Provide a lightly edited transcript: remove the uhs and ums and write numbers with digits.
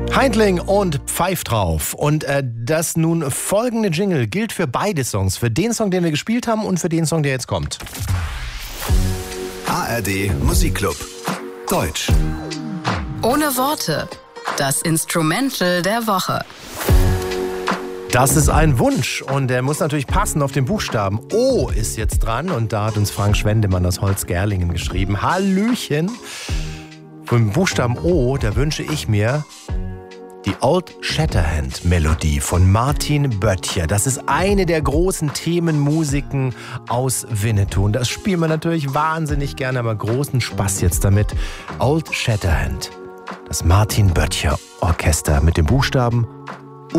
Heindling und Pfeif drauf. Und das nun folgende Jingle gilt für beide Songs. Für den Song, den wir gespielt haben und für den Song, der jetzt kommt. ARD Musikclub. Deutsch. Ohne Worte. Das Instrumental der Woche. Das ist ein Wunsch und der muss natürlich passen auf den Buchstaben. O ist jetzt dran und da hat uns Frank Schwendemann aus Holzgerlingen geschrieben. Hallöchen. Vom Buchstaben O, da wünsche ich mir die Old Shatterhand Melodie von Martin Böttcher. Das ist eine der großen Themenmusiken aus Winnetou. Und das spielen wir natürlich wahnsinnig gerne, aber großen Spaß jetzt damit. Old Shatterhand. Das Martin Böttcher Orchester mit dem Buchstaben